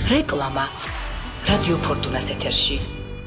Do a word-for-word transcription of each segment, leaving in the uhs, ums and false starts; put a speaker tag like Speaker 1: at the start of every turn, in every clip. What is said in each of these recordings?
Speaker 1: რეკლამა რადიო ფორტუნას ეთერში.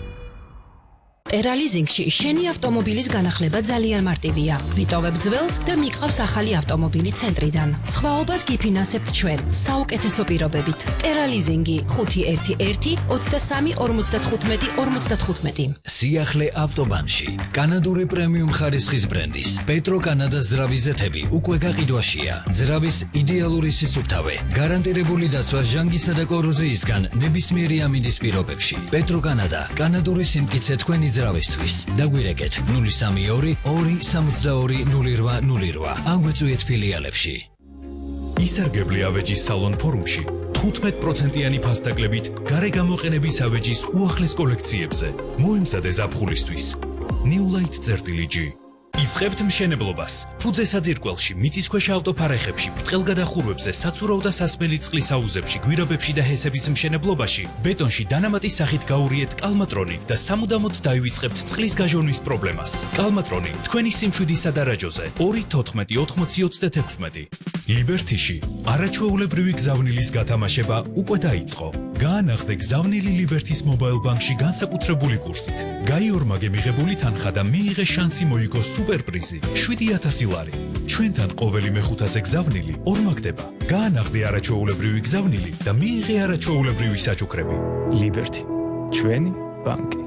Speaker 2: ტერალიზინგში შენი ავტომობილის განახლება ძალიან მარტივია. ვიტოვებ ძველს და მიყავს ახალი ავტომობილი ცენტრიდან. სხვაობას გიფინანსებთ ჩვენ საუკეთესო პირობებით. ტერალიზინგი ხუთი ერთი ერთი ოცდასამი ორმოცდათხუთმეტი ორმოცდათხუთმეტი.
Speaker 3: სიახლე ავტობანში. კანადური პრემიუმ ხარისხის ბრენდის პეტრო კანადას ძრავის ზეთები უკვე გაყიდვაშია. ძრავის იდეალური სისუფთავე, გარანტირებული დაცვა ჟანგისა და კოროზიისგან ნებისმიერი ამინდის პირობებში. პეტრო კანადა, კანადური სიმტკიცე თქვენი ძრავისთვის. დაგვირეკეთ ნული სამი ორი ორი სამოცდაორი ნული რვა ნული რვა. ან გვეწვიეთ ფილიალებში.
Speaker 4: ისარგებლე ავეჯის სალონ ფორუმში თხუთმეტ პროცენტიანი ფასდაკლებით გარე გამოყენების ავეჯის უახლეს კოლექციებზე. მოემზადე ზაფხულისთვის. New Light წერტილი-G. იწყებთ მშენებლობას. ფუძე საძირკველში, მიწისქვეშა ავტოფარეხებში, ბრტყელგადახურვებზე, საცურაო და სასმელი წყლის აუზებში, გვირაბებში და ჰესების მშენებლობაში, ბეტონში დანამატის სახით გაურიეთ კალმატრონი და სამუდამოდ დაივიწყებთ წყლის გაჟონვის პრობლემას. კალმატრონი თქვენი სიმშვიდისა და რაჯოზე ორი თოთხმეტი ოთხმოცი ოცდათექვსმეტი. ლიბერთიში არაჩვეულებრივი გზავნილის გათამაშება უკვე დაიწყო. გაანახდე გზავნილი ლიბერთის მობაილ ბანკში განსაკუთრებული კურსით. გაიორმაგე მიღებული თანხა და მიიღე შანსი მოიგო სუპერპრიზი შვიდი ათასი ლარი. ჩვენთან ყოველი მეხუთაზე გზავნილი ორმაგდება. გაანახდე არაჩვეულებრივი გზავნილი და მიიღე არაჩვეულებრივი საჩუქრები. ლიბერთი, ჩვენი ბანკი.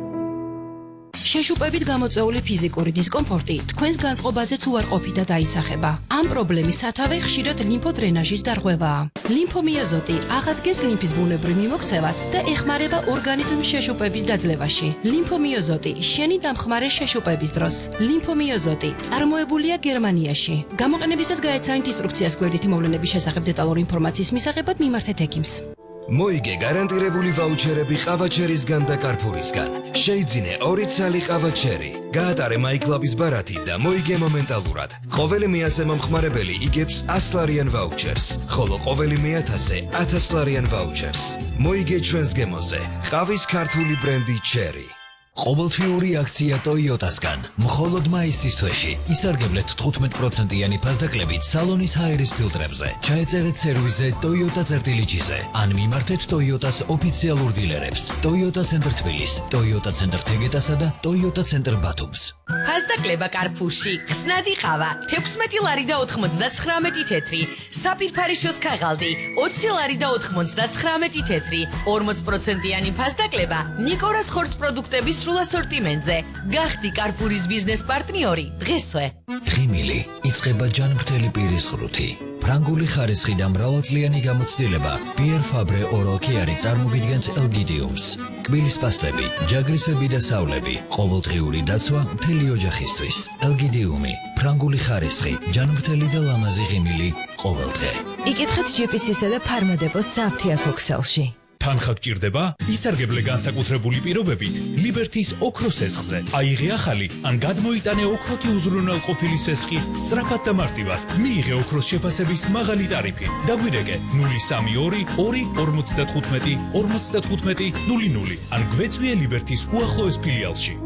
Speaker 2: შეშუპებით გამოწვეული ფიზიკური დისკომფორტი თქვენს განწყობაზეც უარყოფით და დაისახება. ამ პრობლემის სათავე ხშირად ლიმფოდრენაჟის დარღვევაა. ლიმფომიოზოტი აღადგენს ლიმფის ბუნებრივ მიმოქცევას და ეხმარება ორგანიზმის შეშუპების დაძლევაში. ლიმფომიოზოტი შენი დამხმარე შეშუპების დროს. ლიმფომიოზოტი წარმოებულია გერმანიაში. გამოყენებისას გაეცანით ინსტრუქციას გვერდითი მოვლენების შესახებ დეტალური ინფორმაციის მისაღებად მიმართეთ ექიმს.
Speaker 3: მოიგე გარანტირებული ვაუჩერები ყავაჩერისგან და კარფურისგან. შეიძინე ორი ცალი ყავაჩერი. გაატარე მაიკლაბის ბარათი და მოიგე მომენტალურად. ყოველი მეათე მომხმარებელი იგებს ასლარიან ვაუჩერს, ხოლო ყოველი მეათასე ათასლარიან ვაუჩერს. მოიგე ჩვენს გემოზე. ყავის ქართული ბრენდი ჩერი. ყოველთვიური აქცია ტოიოტასგან. მხოლოდ მაისის თვეში ისარგებლეთ თხუთმეტ პროცენტიანი ფასდაკლებით სალონის ჰაერის ფილტრებზე. ჩაეწერეთ სერვისზე ტოიოტა წერტილი-G-ზე. ან მიმართეთ ტოიოტას ოფიციალურ დილერებს. ტოიოტა ცენტრ თბილის, ტოიოტა ცენტრ თეგეტასა და ტოიოტა ცენტრ ბათუმს.
Speaker 1: ფასდაკლება კარფურში. ხსნადი ყავა, თექვსმეტი ლარი და ოთხმოცდაცხრამეტი თეთრი. საფირფარიშოს ქაღალდი, ოცი ლარი და ოთხმოცდაცხრამეტი თეთრი. ორმოც პროცენტიანი ფასდაკლება ნიკორას ხორცს პროდუქტების სრულ ასორტიმენტზე. გახდი კარფურის ბიზნეს პარტნიორი დღესვე.
Speaker 3: ღიმილი იწყება ჯანმრთელი პირის ღრუთი. ფრანგული ხარისხი და მრავალწლიანი გამოცდილება Pierre Fabre Oral Care წარმოგიდგენთ ელგიდიუმს. კბილის პასტები, ჯაგრისები და სავლები, ყოველდღიური დაცვა მთელი ოჯახისთვის. ელგიდიუმი, ფრანგული ხარისხი, ჯანმრთელი და ლამაზი ღიმილი ყოველდღე.
Speaker 5: იკითხეთ ჯი პი სი-სა და ფარმადეპოს სააფთიაქო ქსელში.
Speaker 4: თანხა გჭირდება? ისარგებლე განსაკუთრებული პირობებით ლიბერთის ოქროს სესხზე. აიღე ახალი ან გადმოიტანე ოქროთი უზრუნველყოფილი სესხი სწრაფად და მარტივად. მიიღე ოქროს შეფასების მაღალი ტარიფი. დაგვირეკე ნული სამი ორი ორი ორმოცდათხუთმეტი ორმოცდათხუთმეტი ნული ნული ან გვეწვიე ლიბერთის უახლოეს ფილიალში.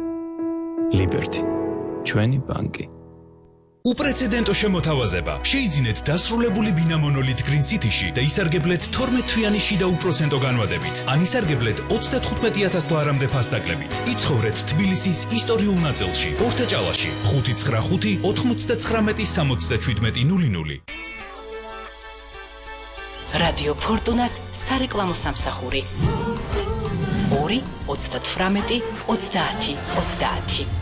Speaker 4: ლიბერთი, ჩვენი ბანკი. უპრეცედენტო შემოთავაზება. შეიძინეთ დასრულებული ბინა მონოლით Green City-ში და ისარგებლეთ თორმეტ თვიანი შიდა უპროცენტო განვადებით. ან ისარგებლეთ ოცდათხუთმეტი ათას ლარამდე ფასდაკლებით. იცხოვრეთ თბილისის ისტორიულ ნაწილში, ორთაჭალაში, ხუთი ცხრა ხუთი ოთხმოცდაცხრამეტი სამოცდაშვიდმეტი ნული ნული.
Speaker 1: რადიო ფორტუნას სარეკლამო სამსახური. ორი ოცდათვრამეტი ოცდაათი ოცდაათი.